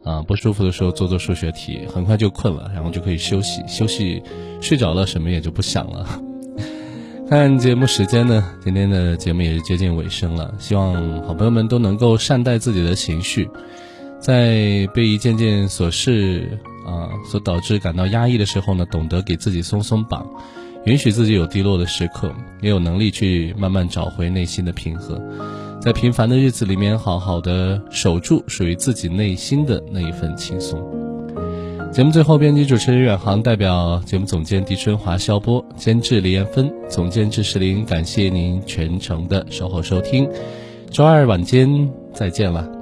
不舒服的时候做做数学题，很快就困了，然后就可以休息，睡着了什么也就不想了。看节目时间呢，今天的节目也是接近尾声了，希望好朋友们都能够善待自己的情绪，在被一件件琐事所导致感到压抑的时候呢，懂得给自己松松绑，允许自己有低落的时刻，也有能力去慢慢找回内心的平和，在平凡的日子里面好好的守住属于自己内心的那一份轻松。节目最后，编辑主持人远航代表节目总监狄春华、肖波，监制李艳芬，总监制石林，感谢您全程的守候收听，周二晚间再见了。